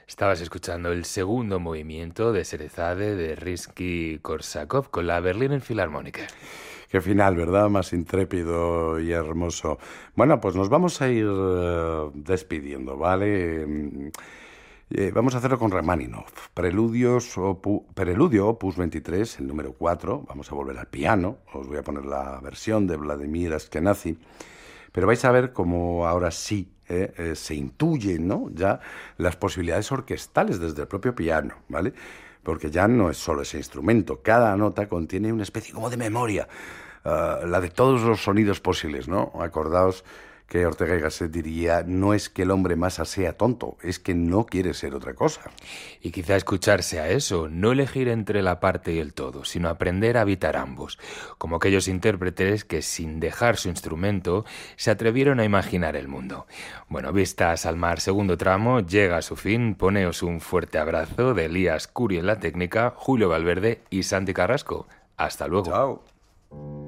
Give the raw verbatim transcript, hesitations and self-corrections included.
Estabas escuchando el segundo movimiento de Cerezade de Rimski-Korsakov con la Berliner Philharmoniker. Qué final, ¿verdad? Más intrépido y hermoso. Bueno, pues nos vamos a ir uh, despidiendo, ¿vale? Mm, eh, vamos a hacerlo con Rachmaninoff. Preludios, opu, Preludio, opus veintitrés, el número cuatro. Vamos a volver al piano. Os voy a poner la versión de Vladimir Ashkenazy. Pero vais a ver cómo ahora sí eh, eh, se intuyen, ¿no?, ya las posibilidades orquestales desde el propio piano, ¿vale? Porque ya no es solo ese instrumento. Cada nota contiene una especie como de memoria, uh, la de todos los sonidos posibles, ¿no? Acordaos que Ortega y Gasset diría: no es que el hombre masa sea tonto, es que no quiere ser otra cosa. Y quizá escucharse a eso, no elegir entre la parte y el todo, sino aprender a habitar ambos, como aquellos intérpretes que, sin dejar su instrumento, se atrevieron a imaginar el mundo. Bueno, vistas al mar, segundo tramo, llega a su fin. Poneos un fuerte abrazo de Elías Curi en la técnica, Julio Valverde y Santi Carrasco. Hasta luego. Chao.